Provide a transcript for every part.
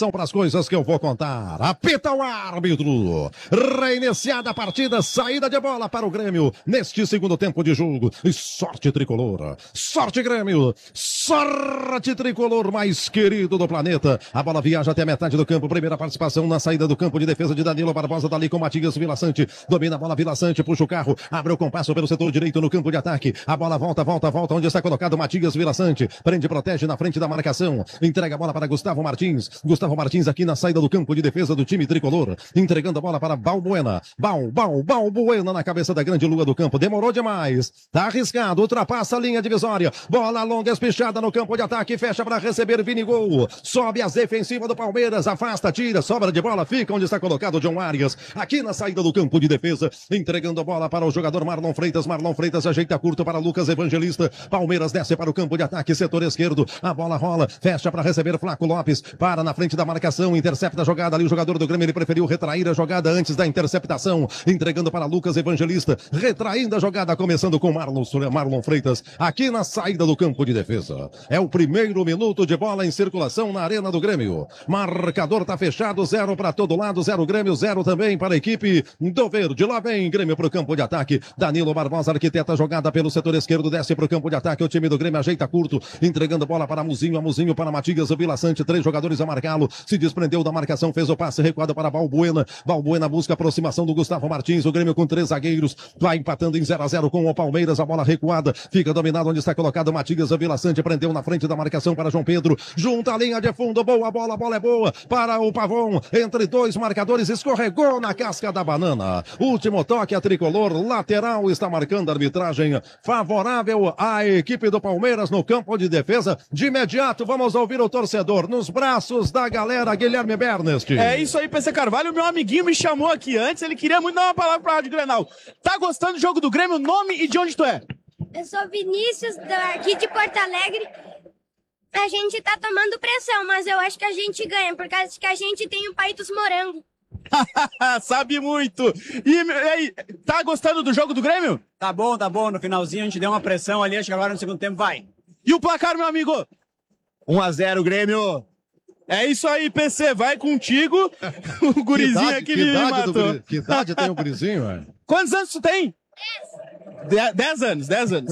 Atenção para as coisas que eu vou contar. Apita o árbitro. Reiniciada a partida, saída de bola para o Grêmio neste segundo tempo de jogo. E sorte tricolor. Sorte Grêmio. Sorte tricolor mais querido do planeta. A bola viaja até a metade do campo. Primeira participação na saída do campo de defesa de Danilo Barbosa. Dali com Matias Vila Sante. Domina a bola Vila Sante, puxa o carro. Abre o compasso pelo setor direito no campo de ataque. A bola volta. Onde está colocado Matias Vila Sante. Prende, protege na frente da marcação. Entrega a bola para Gustavo Martins. Gustavo Martins aqui na saída do campo de defesa do time tricolor. Entregando a bola para Balbuena. Balbuena na cabeça da grande lua do campo. Demorou demais. Tá arriscado. Ultrapassa a linha divisória. Bola longa, espichada no campo de ataque. Fecha para receber Vini Gol. Sobe as defensivas do Palmeiras. Afasta, tira, sobra de bola. Fica onde está colocado John Arias. Aqui na saída do campo de defesa. Entregando a bola para o jogador Marlon Freitas. Marlon Freitas ajeita curto para Lucas Evangelista. Palmeiras desce para o campo de ataque. Setor esquerdo. A bola rola. Fecha para receber Flaco Lopes. Para na frente da marcação. Intercepta a jogada ali. O jogador do Grêmio ele preferiu retrair a jogada antes da interceptação. Entregando para Lucas Evangelista. Retraindo a jogada. Começando com Marlon Freitas. Aqui na saída do campo de defesa. É o primeiro minuto de bola em circulação na Arena do Grêmio. Marcador tá fechado. 0 para todo lado. 0 Grêmio. 0 também para a equipe do Verde. Lá vem Grêmio para o campo de ataque. Danilo Barbosa arquiteta a jogada pelo setor esquerdo. Desce para o campo de ataque. O time do Grêmio ajeita curto. Entregando bola para Muzinho. Muzinho para Matias Vila Sante. 3 jogadores a marcá-lo. Se desprendeu da marcação. Fez o passe recuado para Balbuena. Balbuena busca a aproximação do Gustavo Martins. O Grêmio com 3 zagueiros. Vai empatando em 0-0 com o Palmeiras. A bola recuada. Fica dominado onde está colocado Matias Vila Sante. Prendeu na frente da marcação para João Pedro. Junta a linha de fundo. Boa bola. A bola é boa para o Pavão. Entre 2 marcadores. Escorregou na casca da banana. Último toque a tricolor. Lateral está marcando a arbitragem favorável à equipe do Palmeiras no campo de defesa. De imediato vamos ouvir o torcedor nos braços da galera, Guilherme Bernest. É isso aí, PC Carvalho. Meu amiguinho me chamou aqui antes. Ele queria muito dar uma palavra pra Rádio Grenal. Tá gostando do jogo do Grêmio? Nome e de onde tu é? Eu sou Vinícius, aqui de Porto Alegre. A gente tá tomando pressão, mas eu acho que a gente ganha, por causa que a gente tem o pai dos morangos. Sabe muito. E aí, tá gostando do jogo do Grêmio? Tá bom. No finalzinho a gente deu uma pressão ali, acho que agora no segundo tempo vai. E o placar, meu amigo? 1-0 Grêmio. É isso aí, PC, vai contigo. O gurizinho aqui me matou. Que idade tem o gurizinho, velho? Quantos anos tu tem? 10 anos.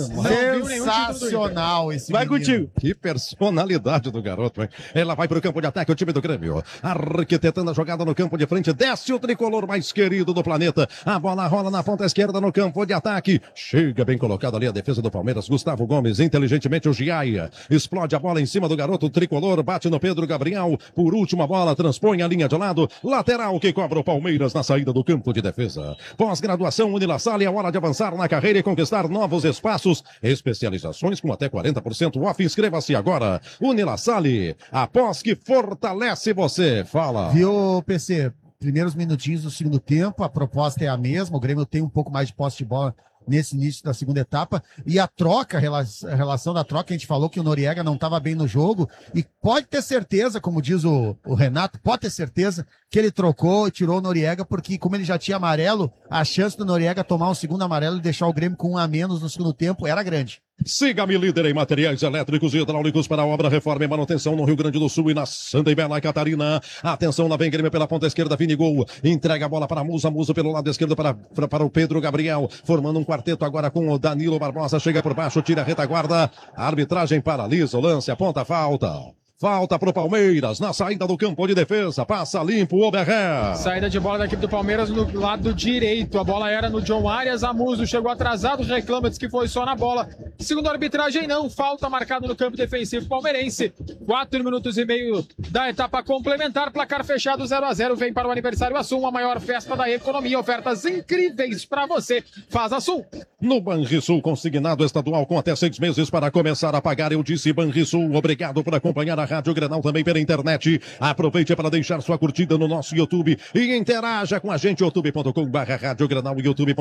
Sensacional esse Vai menino. contigo. Que personalidade do garoto, hein? Ela vai pro campo de ataque, o time do Grêmio. Arquitetando a jogada no campo de frente. Desce o tricolor mais querido do planeta. A bola rola na ponta esquerda no campo de ataque. Chega bem colocada ali a defesa do Palmeiras. Gustavo Gomes, inteligentemente o Giaia. Explode a bola em cima do garoto. O tricolor bate no Pedro Gabriel. Por última bola, transpõe a linha de lado. Lateral que cobra o Palmeiras na saída do campo de defesa. Pós-graduação Unilassalle, é hora de avançar na carreira e conquistar novos espaços. Especializações com até 40% off. Inscreva-se agora. Unilassalle, após que fortalece você. Fala. Viu, PC? Primeiros minutinhos do segundo tempo, a proposta é a mesma. O Grêmio tem um pouco mais de posse de bola nesse início da segunda etapa. E a troca, a relação da troca, a gente falou que o Noriega não estava bem no jogo. E pode ter certeza, como diz o Renato, pode ter certeza que ele trocou e tirou o Noriega, porque como ele já tinha amarelo, a chance do Noriega tomar um segundo amarelo e deixar o Grêmio com 1 a menos no segundo tempo era grande. Siga-me líder em materiais elétricos e hidráulicos para obra, reforma e manutenção no Rio Grande do Sul e na Santa e Bela Catarina. Atenção, lá vem Grêmio pela ponta esquerda, Vini Gol. Entrega a bola para Musa pelo lado esquerdo para o Pedro Gabriel. Formando um quarteto agora com o Danilo Barbosa. Chega por baixo, tira a retaguarda. A arbitragem paralisa o lance, aponta a falta. Falta pro Palmeiras, na saída do campo de defesa, passa limpo o Oberré. Saída de bola da equipe do Palmeiras no lado direito, a bola era no John Arias, Amuso chegou atrasado, reclama, diz que foi só na bola. Segundo a arbitragem não, falta marcada no campo defensivo palmeirense. 4 minutos e meio da etapa complementar, placar fechado 0-0, vem para o aniversário Assum, a maior festa da economia, ofertas incríveis para você. Faz Assum. No Banrisul, consignado estadual com até 6 meses para começar a pagar, eu disse Banrisul, obrigado por acompanhar a Rádio Grenal também pela internet. Aproveite para deixar sua curtida no nosso YouTube e interaja com a gente, youtube.com/Rádio Grenal,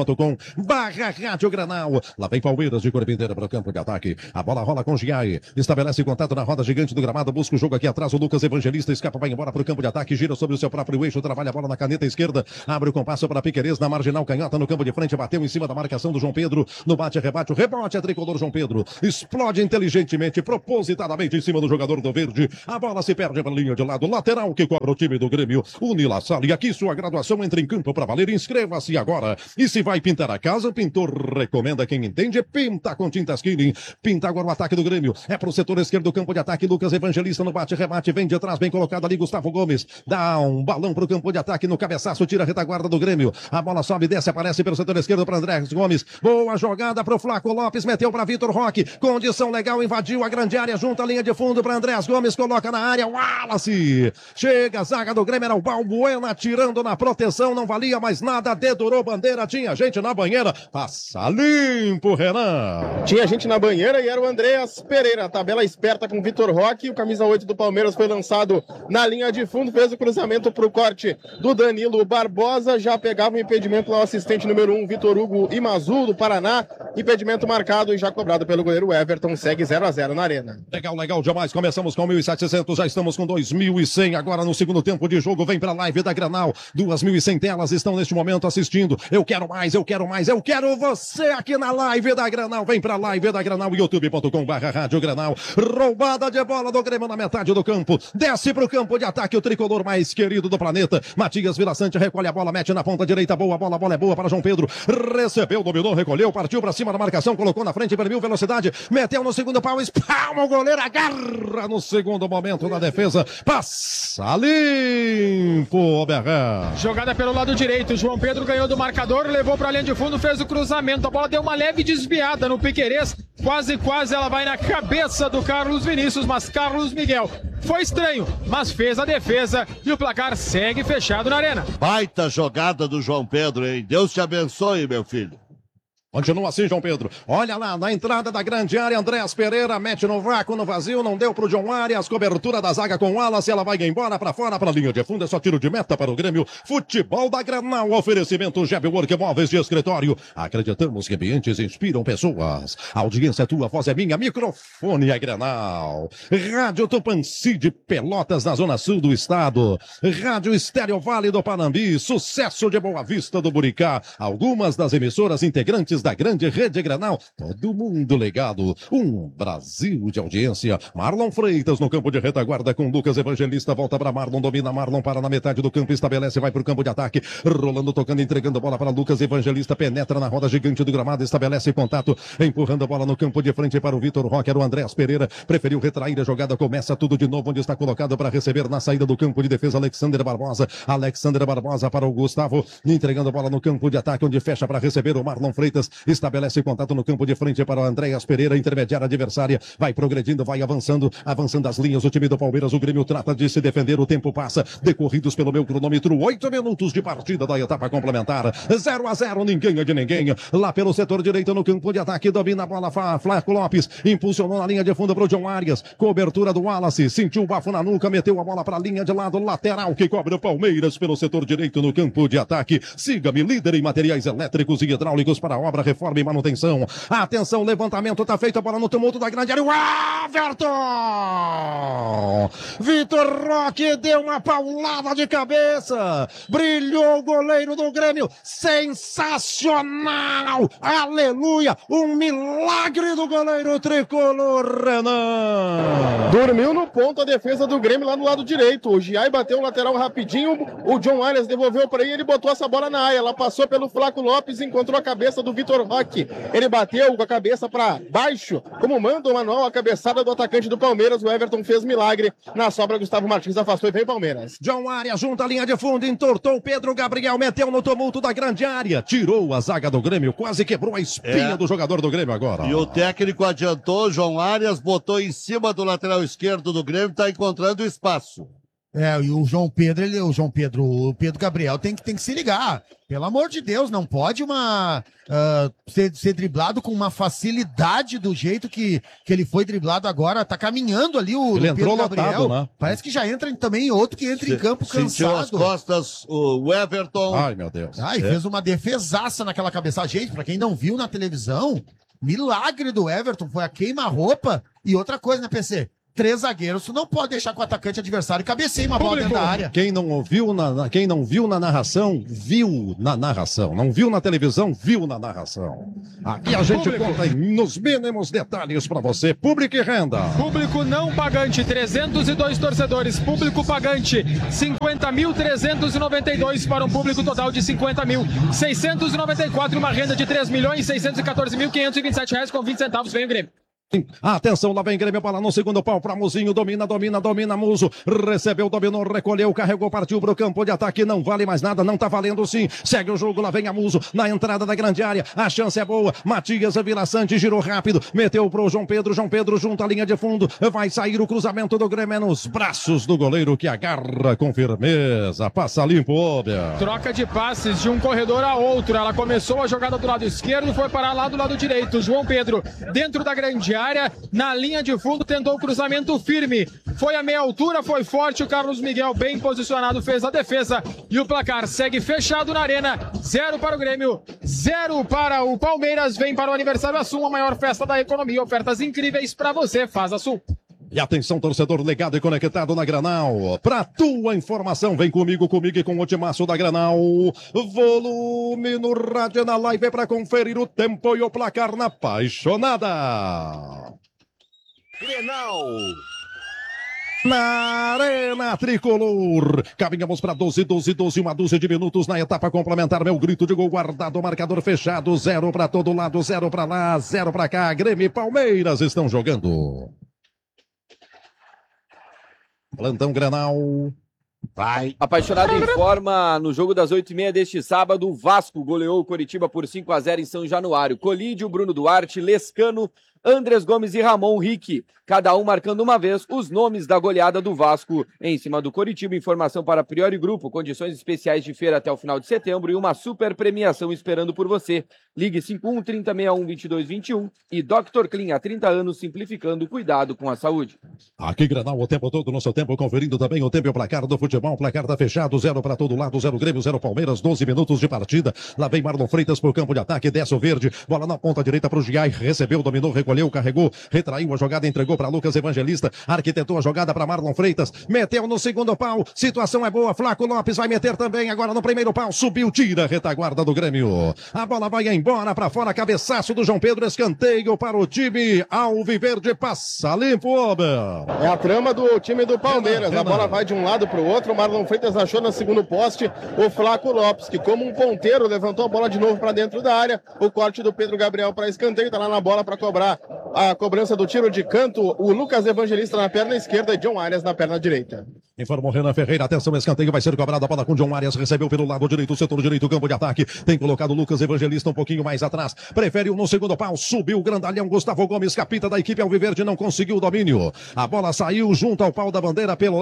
youtube.com/Rádio Grenal. Lá vem Palmeiras de corpo inteira para o campo de ataque. A bola rola com Giai, estabelece contato na roda gigante do gramado, busca o jogo aqui atrás, o Lucas Evangelista escapa, vai embora para o campo de ataque, gira sobre o seu próprio eixo, trabalha a bola na caneta esquerda, abre o compasso para Piquerez na marginal canhota no campo de frente, bateu em cima da marcação do João Pedro, no bate-rebate, o rebote é tricolor João Pedro, explode inteligentemente, propositadamente em cima do jogador do Verde. perde. A bola se perde para a linha de lado. Lateral que cobra o time do Grêmio. Unila Salle. Aqui sua graduação entra em campo para valer. Inscreva-se agora. E se vai pintar a casa, o pintor recomenda quem entende. Pinta com tintas Killing. Pinta agora o ataque do Grêmio. É pro setor esquerdo do campo de ataque. Lucas Evangelista no bate-rebate. Vem de trás, bem colocado ali. Gustavo Gomes. Dá um balão pro campo de ataque no cabeçaço. Tira a retaguarda do Grêmio. A bola sobe, desce, aparece pelo setor esquerdo para André Gomes. Boa jogada pro Flaco Lopes. Meteu para Vitor Roque. Condição legal, invadiu a grande área. Junta a linha de fundo para André Gomes. Coloca na área. Wallace. Chega a zaga do Grêmio. Era o Balbuena tirando na proteção. Não valia mais nada. Dedurou bandeira. Tinha gente na banheira. Passa limpo, Renan. Tinha gente na banheira e era o Andreas Pereira. A tabela esperta com Vitor Roque. O camisa 8 do Palmeiras foi lançado na linha de fundo. Fez o cruzamento pro corte do Danilo Barbosa. Já pegava o impedimento lá o assistente número 1, Vitor Hugo Imazu, do Paraná. Impedimento marcado e já cobrado pelo goleiro Everton. Segue 0-0 na arena. Legal demais. Começamos com 1.700, já estamos com 2.100. Agora no segundo tempo de jogo, vem pra live da Granal. 2.100 telas estão neste momento assistindo. Eu quero mais, eu quero você aqui na live da Granal. Vem pra live da Granal, youtube.com/Rádio Granal. Roubada de bola do Grêmio na metade do campo. Desce pro campo de ataque o tricolor mais querido do planeta. Matias Vilaçante recolhe a bola, mete na ponta direita. Boa bola, a bola é boa para João Pedro. Recebeu, dominou, recolheu, partiu pra cima da marcação, colocou na frente, permitiu velocidade, meteu no segundo pau, espalma o goleiro, agarra no segundo momento da defesa, passa limpo, Berran. Jogada pelo lado direito, João Pedro ganhou do marcador, levou pra linha de fundo, fez o cruzamento, a bola deu uma leve desviada no Piquerez, quase ela vai na cabeça do Carlos Vinícius, mas Carlos Miguel foi estranho, mas fez a defesa e o placar segue fechado na arena. Baita jogada do João Pedro, hein? Deus te abençoe, meu filho. Continua assim, João Pedro. Olha lá, na entrada da grande área, Andréas Pereira mete no vácuo, no vazio, não deu pro John Arias, cobertura da zaga com o Wallace, ela vai embora pra fora, pra linha de fundo, é só tiro de meta para o Grêmio. Futebol da Granal, oferecimento Gebwork Móveis de Escritório. Acreditamos que ambientes inspiram pessoas. A audiência é tua, a voz é minha, microfone é Granal. Rádio Tupanci de Pelotas, na zona sul do estado. Rádio Estéreo Vale do Panambi, sucesso de Boa Vista do Buricá. Algumas das emissoras integrantes da grande rede Granal, todo mundo ligado, um Brasil de audiência. Marlon Freitas no campo de retaguarda com Lucas Evangelista, volta para Marlon, domina Marlon, para na metade do campo, estabelece, vai para o campo de ataque, rolando, tocando, entregando bola para Lucas Evangelista, penetra na roda gigante do gramado, estabelece contato, empurrando a bola no campo de frente para o Vitor Roque, era o Andréas Pereira, preferiu retrair a jogada, começa tudo de novo, onde está colocado para receber na saída do campo de defesa, Alexander Barbosa para o Gustavo, entregando a bola no campo de ataque, onde fecha para receber o Marlon Freitas, estabelece contato no campo de frente para o Andréas Pereira, intermediária adversária, vai progredindo, vai avançando as linhas, o time do Palmeiras, o Grêmio trata de se defender, o tempo passa, decorridos pelo meu cronômetro, 8 minutos de partida da etapa complementar, 0-0, ninguém é de ninguém, lá pelo setor direito no campo de ataque, domina a bola, Flaco Lopes, impulsionou na linha de fundo para o John Arias, cobertura do Wallace, sentiu o bafo na nuca, meteu a bola para a linha de lado, lateral que cobra o Palmeiras pelo setor direito no campo de ataque, siga-me, líder em materiais elétricos e hidráulicos para a obra, reforma e manutenção. Atenção, levantamento tá feito, a bola no tumulto da grande área. O Everton! Vitor Roque deu uma paulada de cabeça. Brilhou o goleiro do Grêmio. Sensacional! Aleluia! Um milagre do goleiro tricolor, Renan. Dormiu no ponto a defesa do Grêmio lá no lado direito. O Giai bateu o lateral rapidinho. O John Arias devolveu para ele. Ele botou essa bola na área. Ela passou pelo Flaco Lopes e encontrou a cabeça do Vitor Roque. Ele bateu com a cabeça para baixo, como manda o manual, a cabeçada do atacante do Palmeiras. O Everton fez milagre. Na sobra, Gustavo Martins afastou e vem Palmeiras. John Arias junta a linha de fundo, entortou o Pedro Gabriel, meteu no tumulto da grande área, tirou a zaga do Grêmio, quase quebrou a espinha do jogador do Grêmio agora. E o técnico adiantou, João Arias botou em cima do lateral esquerdo do Grêmio, tá encontrando espaço. E o Pedro Gabriel tem que se ligar. Pelo amor de Deus, não pode ser driblado com uma facilidade do jeito que ele foi driblado agora. Tá caminhando ali o Pedro Gabriel. Lotado, né? Parece que já entra também outro que entra em campo cansado. Sentiu as costas o Everton. Ai, meu Deus. E fez uma defesaça naquela cabeça. Gente, pra quem não viu na televisão, milagre do Everton. Foi a queima-roupa. E outra coisa, né, PC? 3 zagueiros, tu não pode deixar que o atacante adversário cabeceie uma bola dentro da área. Quem não viu na narração, viu na narração. Não viu na televisão, viu na narração. Aqui a gente conta nos mínimos detalhes para você. Público e renda. Público não pagante, 302 torcedores. Público pagante, 50.392 para um público total de 50.694 e uma renda de 3.614.527 reais com 20 centavos. Vem o Grêmio. Atenção, lá vem Grêmio, bola no segundo pau pra Muzinho, domina, Muzo, recebeu, dominou, recolheu, carregou, partiu pro campo de ataque, não vale mais nada, não tá valendo sim, segue o jogo, lá vem a Muzo, na entrada da grande área, a chance é boa, Matias Vila Sante girou rápido, meteu pro João Pedro junto à linha de fundo, vai sair o cruzamento do Grêmio nos braços do goleiro que agarra com firmeza, passa limpo, Óbvia. Troca de passes de um corredor a outro, ela começou a jogada do lado esquerdo, foi parar lá do lado direito, João Pedro dentro da grande área, na linha de fundo, tentou o cruzamento firme, foi a meia altura, foi forte, o Carlos Miguel bem posicionado, fez a defesa e o placar segue fechado na arena, 0 para o Grêmio, 0 para o Palmeiras, vem para o aniversário Sul, a maior festa da economia, ofertas incríveis para você, faz a Sul. E atenção, torcedor ligado e conectado na Granal. Pra tua informação, vem comigo e com o timaço da Granal. Volume no rádio na live pra conferir o tempo e o placar na apaixonada. Grenal. Na Arena Tricolor, caminhamos para 12, uma dúzia de minutos na etapa complementar, meu grito de gol guardado, marcador fechado, 0 para todo lado, 0 para lá, 0 para cá, Grêmio e Palmeiras estão jogando. Plantão Grenal. Vai. Apaixonado informa no jogo das 8h30 deste sábado, o Vasco goleou o Coritiba por 5-0 em São Januário. Colídio, Bruno Duarte, Lescano, Andrés Gomes e Ramon Rique, cada um marcando uma vez os nomes da goleada do Vasco em cima do Coritiba. Informação para Priori Grupo, condições especiais de feira até o final de setembro e uma super premiação esperando por você. Ligue 51-3061-2221 e Dr. Clean, há 30 anos, simplificando o cuidado com a saúde. Aqui Grenal o tempo todo no seu tempo, conferindo também o tempo e o placar do futebol. O placar tá fechado, 0 para todo lado, 0 Grêmio, 0 Palmeiras, 12 minutos de partida. Lá vem Marlon Freitas pro campo de ataque, desce o verde, bola na ponta direita pro Giai, recebeu, dominou, recolheu, carregou, retraiu a jogada, entregou para Lucas Evangelista, arquitetou a jogada para Marlon Freitas, meteu no segundo pau, situação é boa, Flaco Lopes vai meter também, agora no primeiro pau, subiu, tira, retaguarda do Grêmio. A bola vai embora para fora, cabeçaço do João Pedro, escanteio para o time Alviverde, passa limpo, Ober. É a trama do time do Palmeiras, a bola vai de um lado para o outro, o Marlon Freitas achou no segundo poste o Flaco Lopes, que como um ponteiro levantou a bola de novo para dentro da área, o corte do Pedro Gabriel para escanteio, tá lá na bola para cobrar a cobrança do tiro de canto, o Lucas Evangelista na perna esquerda e John Arias na perna direita. Informou Renan Ferreira, atenção, escanteio vai ser cobrado, a bola com John Arias, recebeu pelo lado direito, setor direito, campo de ataque, tem colocado o Lucas Evangelista um pouquinho mais atrás, preferiu no segundo pau, subiu o grandalhão Gustavo Gomes, capita da equipe Alviverde, não conseguiu o domínio, a bola saiu junto ao pau da bandeira pelo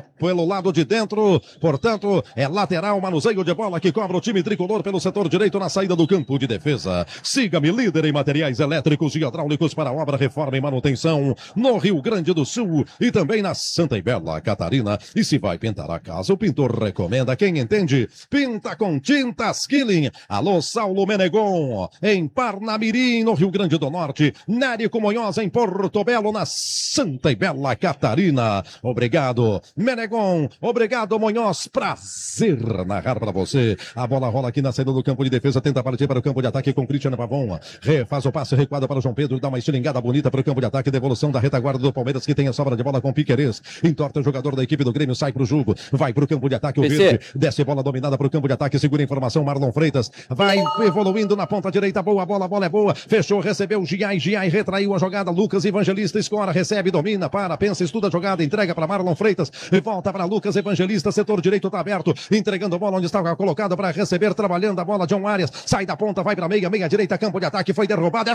lado de dentro, portanto, é lateral, manuseio de bola que cobra o time tricolor pelo setor direito na saída do campo de defesa. Siga-me, líder em materiais elétricos e hidráulicos para obra, reforma e manutenção no Rio Grande do Sul e também na Santa e Bela Catarina. E se vai pintar a casa, o pintor recomenda, quem entende, pinta com tintas Killing. Alô, Saulo Menegon, em Parnamirim, no Rio Grande do Norte. Nérico Munhoz, em Porto Belo, na Santa e Bela Catarina. Obrigado, Menegon. Obrigado, Munhoz. Prazer narrar para você. A bola rola aqui na saída do campo de defesa, tenta partir para o campo de ataque com Cristiano Pavon. Refaz o passe recuado para o João Pedro, dá uma estilingada bonita para o campo de ataque, devolução da retaguarda do Palmeiras, que tem a sobra de bola com Piquerez. Entorta o jogador da equipe do Grêmio, sai pro jogo, vai pro campo de ataque, o verde, desce bola dominada pro campo de ataque, segura a informação, Marlon Freitas, vai evoluindo na ponta direita, boa bola, a bola é boa, fechou, recebeu, Giai retraiu a jogada, Lucas Evangelista escora, recebe, domina, pensa, estuda a jogada, entrega para Marlon Freitas, volta para Lucas Evangelista, setor direito tá aberto, entregando a bola onde estava colocado para receber, trabalhando a bola, John Arias, sai da ponta, vai para meia direita, campo de ataque, foi derrubado, é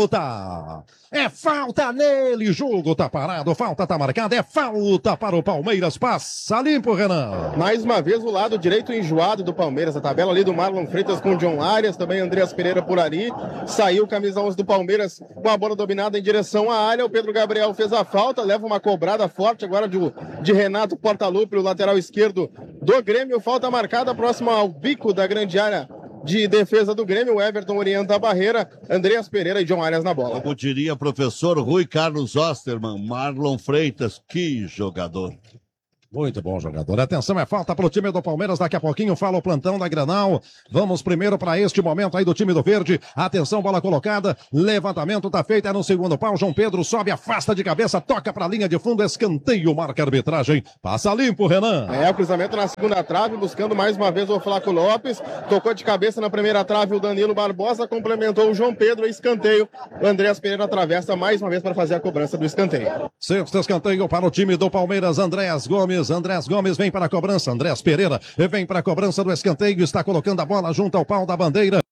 falta nele, jogo tá parado, falta tá marcada, é falta para o Palmeiras, passa limpo, Renan. Mais uma vez o lado direito enjoado do Palmeiras, a tabela ali do Marlon Freitas com o John Arias, também Andreas Pereira por ali, saiu camisa 11 do Palmeiras com a bola dominada em direção à área, o Pedro Gabriel fez a falta, leva uma cobrada forte agora de Renato Portaluppi, o lateral esquerdo do Grêmio, falta marcada próxima ao bico da grande área de defesa do Grêmio. O Everton orienta a barreira. Andreas Pereira e John Arias na bola. Como diria professor Rui Carlos Osterman, Marlon Freitas, que jogador. Muito bom jogador. Atenção, é falta para o time do Palmeiras. Daqui a pouquinho fala o plantão da Granal. Vamos primeiro para este momento aí do time do Verde. Atenção, bola colocada. Levantamento tá feito. É no segundo pau. João Pedro sobe, afasta de cabeça, toca para a linha de fundo. Escanteio, marca a arbitragem. Passa limpo, Renan. O cruzamento na segunda trave, buscando mais uma vez o Flaco Lopes. Tocou de cabeça na primeira trave o Danilo Barbosa. Complementou o João Pedro. Escanteio. O Andreas Pereira atravessa mais uma vez para fazer a cobrança do escanteio. Sexto escanteio para o time do Palmeiras. Andreas Gomes vem para a cobrança. Andreas Pereira vem para a cobrança do escanteio. Está colocando a bola junto ao pau da bandeira.